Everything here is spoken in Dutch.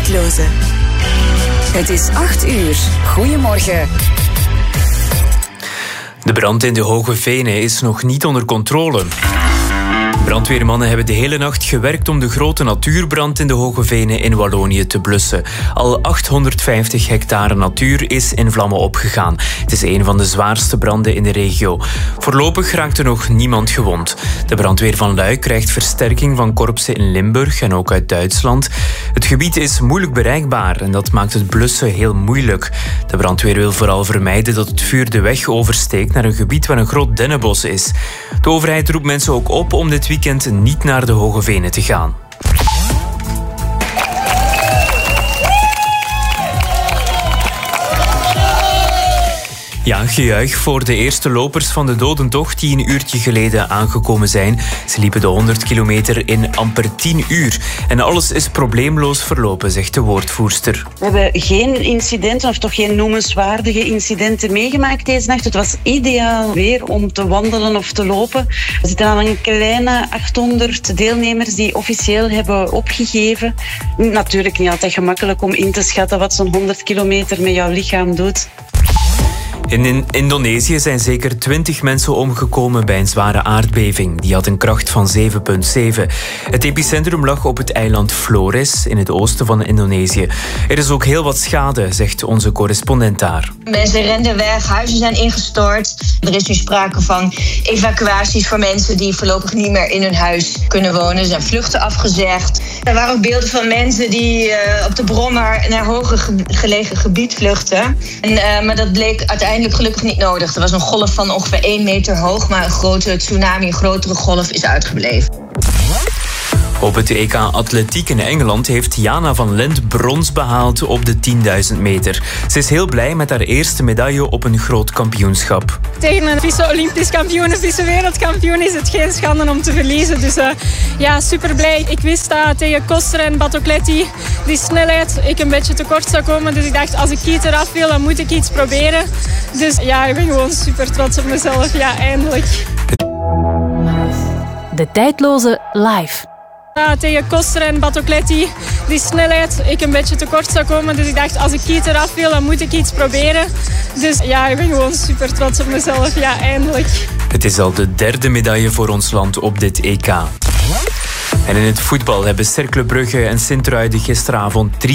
Tijdloze. Het is 8 uur. Goedemorgen. De brand in de Hoge Venen is nog niet onder controle. Brandweermannen hebben de hele nacht gewerkt om de grote natuurbrand in de Hoge Venen in Wallonië te blussen. Al 850 hectare natuur is in vlammen opgegaan. Het is een van de zwaarste branden in de regio. Voorlopig raakte nog niemand gewond. De brandweer van Luik krijgt versterking van korpsen in Limburg en ook uit Duitsland. Het gebied is moeilijk bereikbaar en dat maakt het blussen heel moeilijk. De brandweer wil vooral vermijden dat het vuur de weg oversteekt naar een gebied waar een groot dennenbos is. De overheid roept mensen ook op om dit weekend niet naar de Hoge Venen te gaan. Ja, gejuich voor de eerste lopers van de dodentocht die een uurtje geleden aangekomen zijn. Ze liepen de 100 kilometer in amper 10 uur. En alles is probleemloos verlopen, zegt de woordvoerster. We hebben geen incidenten, of toch geen noemenswaardige incidenten meegemaakt deze nacht. Het was ideaal weer om te wandelen of te lopen. We zitten aan een kleine 800 deelnemers die officieel hebben opgegeven. Natuurlijk niet altijd gemakkelijk om in te schatten wat zo'n 100 kilometer met jouw lichaam doet. In Indonesië zijn zeker 20 mensen omgekomen bij een zware aardbeving. Die had een kracht van 7,7. Het epicentrum lag op het eiland Flores in het oosten van Indonesië. Er is ook heel wat schade, zegt onze correspondent daar. Mensen renden weg, huizen zijn ingestort. Er is nu sprake van evacuaties voor mensen die voorlopig niet meer in hun huis kunnen wonen. Er zijn vluchten afgezegd. Er waren ook beelden van mensen die op de brommer naar hoger gelegen gebied vluchten. Maar dat bleek uiteindelijk gelukkig niet nodig. Er was een golf van ongeveer 1 meter hoog, maar een grote tsunami, een grotere golf is uitgebleven. Op het EK Atletiek in Engeland heeft Jana van Lent brons behaald op de 10.000 meter. Ze is heel blij met haar eerste medaille op een groot kampioenschap. Tegen een vice-Olympisch kampioen, een vice-wereldkampioen is het geen schande om te verliezen. Dus ja, super blij. Ik wist dat tegen Koster en Batocletti die snelheid ik een beetje tekort zou komen. Dus ik dacht, als ik iets eraf wil, dan moet ik iets proberen. Dus ja, ik ben gewoon super trots op mezelf. Ja, eindelijk. De Tijdloze live. Tegen Koster en Batocletti die snelheid ik een beetje tekort zou komen. Dus ik dacht, als ik iets eraf wil, dan moet ik iets proberen. Dus ja, ik ben gewoon super trots op mezelf. Ja, eindelijk. Het is al de 3e medaille voor ons land op dit EK. En in het voetbal hebben Cercle Brugge en Sint-Truiden gisteravond 3